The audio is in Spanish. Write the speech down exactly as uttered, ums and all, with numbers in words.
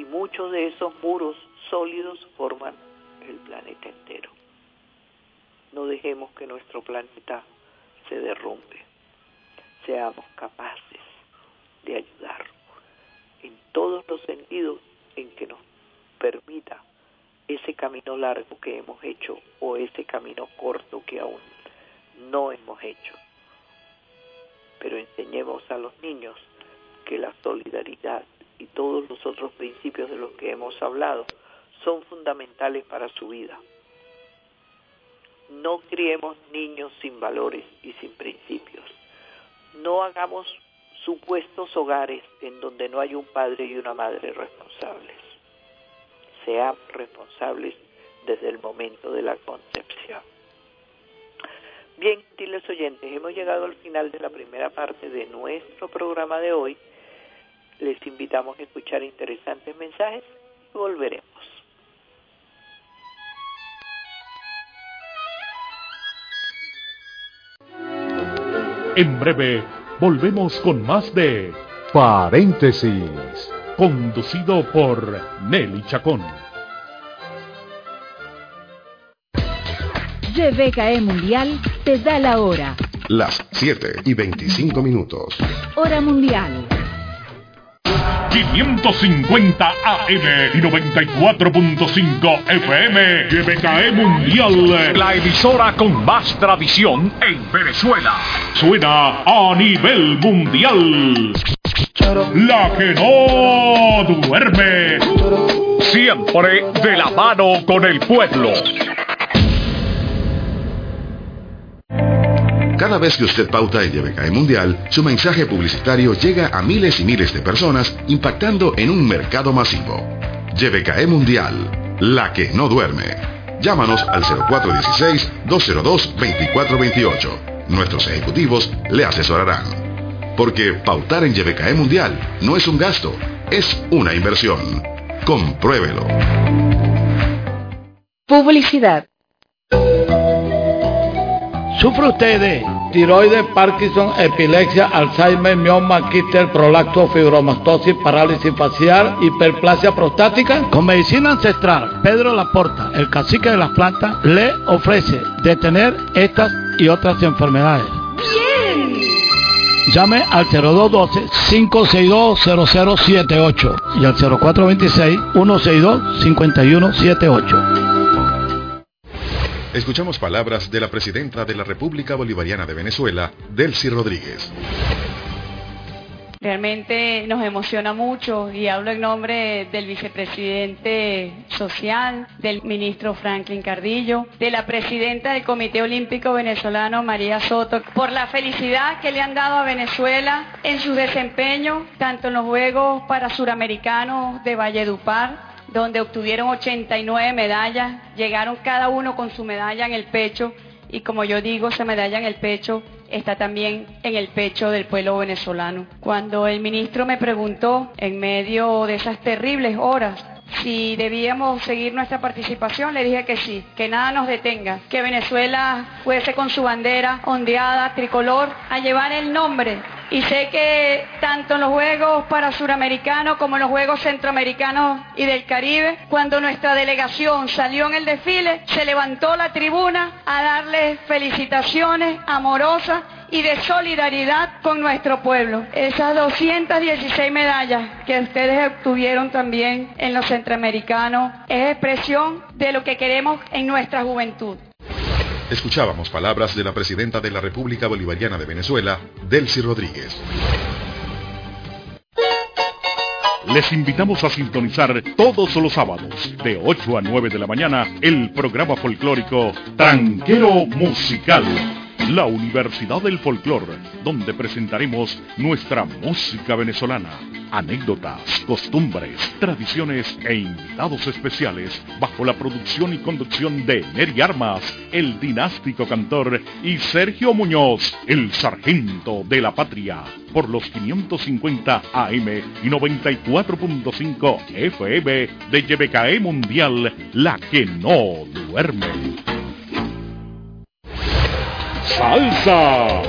muchos de esos muros sólidos forman el planeta entero. No dejemos que nuestro planeta se derrumbe. Seamos capaces de ayudar en todos los sentidos en que nos permita ese camino largo que hemos hecho o ese camino corto que aún no hemos hecho. Pero enseñemos a los niños que la solidaridad y todos los otros principios de los que hemos hablado son fundamentales para su vida. No criemos niños sin valores y sin principios. No hagamos supuestos hogares en donde no hay un padre y una madre responsables. Seamos responsables desde el momento de la concepción. Bien, gentiles oyentes, hemos llegado al final de la primera parte de nuestro programa de hoy. Les invitamos a escuchar interesantes mensajes y volveremos. En breve, volvemos con más de Paréntesis, conducido por Nelly Chacón. Y B K E Mundial te da la hora. las siete y veinticinco minutos. Hora mundial. quinientos cincuenta A M y noventa y cuatro punto cinco F M. Y B K E Mundial, la emisora con más tradición en Venezuela. Suena a nivel mundial. La que no duerme. Siempre de la mano con el pueblo. Cada vez que usted pauta en Y B K E Mundial, su mensaje publicitario llega a miles y miles de personas, impactando en un mercado masivo. Y B K E Mundial, la que no duerme. Llámanos al cero cuatro uno seis, dos cero dos, dos cuatro dos ocho. Nuestros ejecutivos le asesorarán. Porque pautar en Y B K E Mundial no es un gasto, es una inversión. Compruébelo. Publicidad. ¿Sufre usted de tiroides, Parkinson, epilepsia, Alzheimer, mioma, quiste, prolacto, fibromastosis, parálisis facial, hiperplasia prostática? Con medicina ancestral, Pedro Laporta, el cacique de las plantas, le ofrece detener estas y otras enfermedades. ¡Bien! Llame al cero dos uno dos, cinco seis dos, cero cero siete ocho y al cero cuatro dos seis, uno seis dos, cinco uno siete ocho. Escuchamos palabras de la presidenta de la República Bolivariana de Venezuela, Delcy Rodríguez. Realmente nos emociona mucho y hablo en nombre del vicepresidente social, del ministro Franklin Cardillo, de la presidenta del Comité Olímpico Venezolano, María Soto, por la felicidad que le han dado a Venezuela en su desempeño, tanto en los Juegos para Suramericanos de Valledupar, donde obtuvieron ochenta y nueve medallas, llegaron cada uno con su medalla en el pecho, y como yo digo, esa medalla en el pecho está también en el pecho del pueblo venezolano. Cuando el ministro me preguntó, en medio de esas terribles horas, si debíamos seguir nuestra participación, le dije que sí, que nada nos detenga, que Venezuela fuese con su bandera ondeada, tricolor, a llevar el nombre. Y sé que tanto en los Juegos para Suramericanos como en los Juegos Centroamericanos y del Caribe, cuando nuestra delegación salió en el desfile, se levantó la tribuna a darles felicitaciones amorosas y de solidaridad con nuestro pueblo. Esas doscientas dieciséis medallas que ustedes obtuvieron también en los centroamericanos es expresión de lo que queremos en nuestra juventud. Escuchábamos palabras de la presidenta de la República Bolivariana de Venezuela, Delcy Rodríguez. Les invitamos a sintonizar todos los sábados, de ocho a nueve de la mañana, el programa folclórico Tranquero Musical, la Universidad del Folclor, donde presentaremos nuestra música venezolana, anécdotas, costumbres, tradiciones e invitados especiales, bajo la producción y conducción de Neri Armas, el dinástico cantor, y Sergio Muñoz, el sargento de la patria, por los quinientos cincuenta A M y noventa y cuatro punto cinco F M de Y B K E Mundial, la que no duerme. Salsa.